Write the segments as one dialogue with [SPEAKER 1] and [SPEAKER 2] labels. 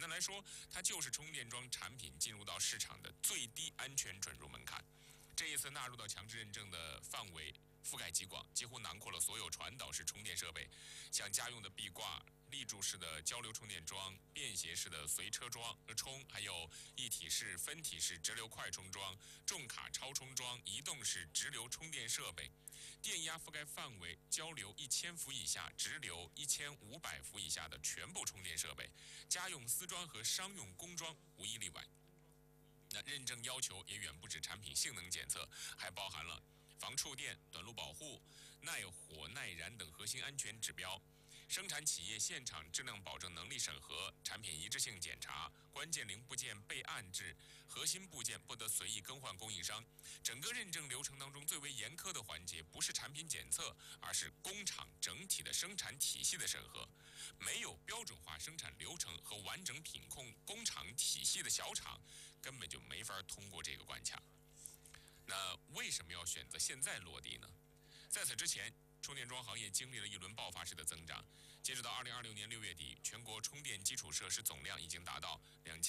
[SPEAKER 1] 单来说，它就是充电桩产品进入到市场的最低安全准入门槛。这一次纳入到强制认证的范围覆盖极广，几乎囊括了所有传导式充电设备，像家用的壁挂、立柱式的交流充电桩、便携式的随车充，还有一体式、分体式直流快充桩、重卡超充桩、移动式直流充电设备。电压覆盖范围交流1000伏以下、直流1500伏以下的全部充电设备，家用丝装和商用工装无一例外。那认证要求也远不止产品性能检测，还包含了防触电、短路保护、耐火耐燃等核心安全指标。生产企业现场质量保证能力审核、产品一致性检查、关键零部件备案制、核心部件不得随意更换供应商。整个认证流程当中最为严苛的环节，不是产品检测，而是工厂整体的生产体系的审核。没有标准化生产流程和完整品控工厂体系的小厂，根本就没法通过这个关卡。那为什么要选择现在落地呢？在此之前，充电桩行业经历了一轮爆发式的增长。截止到2026年6月底，全国充电基础设施总量已经达到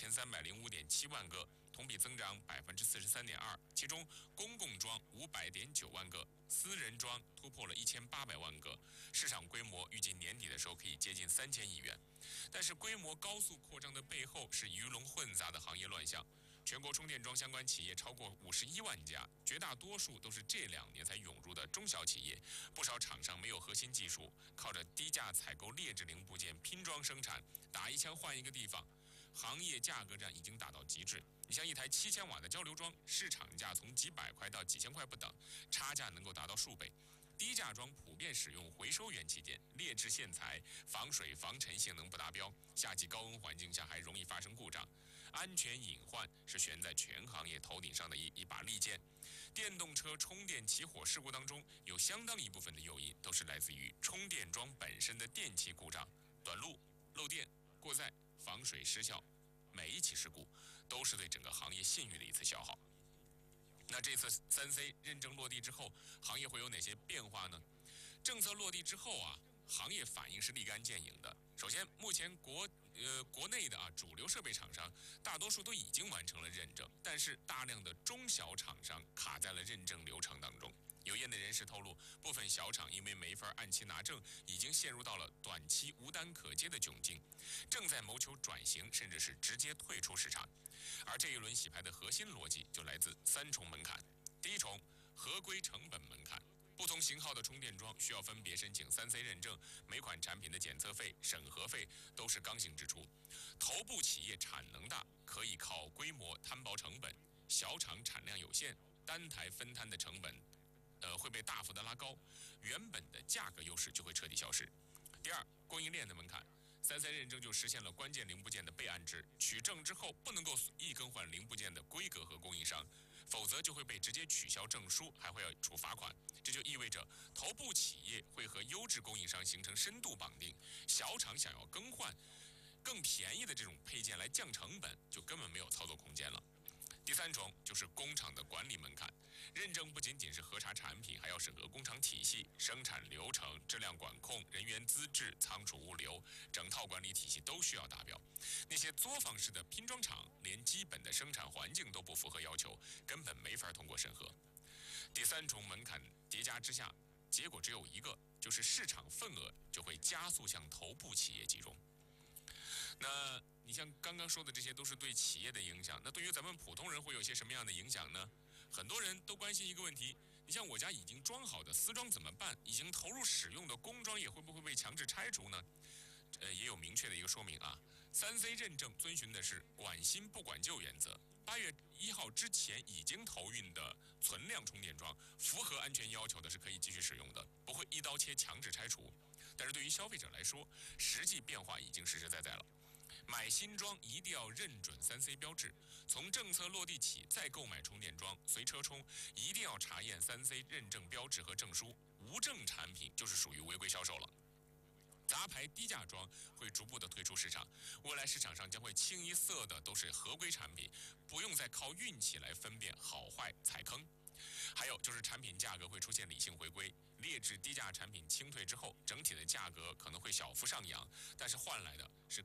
[SPEAKER 1] 2305.7万个，同比增长43.2%。其中，公共桩500.9万个，私人桩突破了1800万个，市场规模预计年底的时候可以接近3000亿元。但是，规模高速扩张的背后是鱼龙混杂的行业乱象。全国充电桩相关企业超过51万家，绝大多数都是这2年才涌入的中小企业。不少厂商没有核心技术，靠着低价采购劣质零部件拼装生产，打一枪换一个地方。行业价格战已经打到极致。你像一台7000瓦的交流桩，市场价从几百块到几千块不等，差价能够达到数倍。低价桩普遍使用回收元器件，劣质线材，防水防尘性能不达标，夏季高温环境下还容易发生故障。安全隐患是悬在全行业头顶上的一把利剑。电动车充电起火事故当中，有相当一部分的诱因都是来自于充电桩本身的电气故障、短路、漏电、过载、防水失效。每一起事故都是对整个行业信誉的一次消耗。那这次3C 认证落地之后，行业会有哪些变化呢？政策落地之后啊，行业反应是立竿见影的。首先，目前国内的主流设备厂商大多数都已经完成了认证，但是大量的中小厂商卡在了认证流程当中。有业内人士透露，部分小厂因为没法按期拿证，已经陷入到了短期无单可接的窘境，正在谋求转型，甚至是直接退出市场。而这一轮洗牌的核心逻辑就来自3重门槛。第一重，合规成本门槛。不同型号的充电桩需要分别申请3C 认证，每款产品的检测费、审核费都是刚性支出。头部企业产能大，可以靠规模摊薄成本；小厂产量有限，单台分摊的成本会被大幅的拉高，原本的价格优势就会彻底消失。第二，供应链的门槛。3C 认证就实现了关键零部件的备案制，取证之后不能够随意更换零部件的规格和供应商，否则就会被直接取消证书，还会要处罚款。这就意味着头部企业会和优质供应商形成深度绑定，小厂想要更换更便宜的这种配件来降成本，就根本没有操作空间了。第3重就是工厂的管理门槛，认证不仅仅是核查产品，还要审核工厂体系、生产流程、质量管控、人员资质、仓储物流，整套管理体系都需要达标。那些作坊式的拼装厂，连基本的生产环境都不符合要求，根本没法通过审核。第3重门槛叠加之下，结果只有一个，就是市场份额就会加速向头部企业集中。那你像刚刚说的这些都是对企业的影响，那对于咱们普通人会有些什么样的影响呢？很多人都关心一个问题，你像我家已经装好的丝装怎么办？已经投入使用的工装也会不会被强制拆除呢？也有明确的一个说明啊。3C 认证遵循的是管新不管旧原则。8月1号之前已经投运的存量充电桩，符合安全要求的是可以继续使用的，不会一刀切强制拆除。但是对于消费者来说，实际变化已经实实在在了。买新装一定要认准3C 标志，从政策落地起再购买充电桩、随车充，一定要查验3C 认证标志和证书，无证产品就是属于违规销售了。杂牌低价桩会逐步的退出市场，未来市场上将会清一色的都是合规产品，不用再靠运气来分辨好坏踩坑。还有就是产品价格会出现理性回归，劣质低价产品清退之后，整体的价格可能会小幅上扬，但是换来的是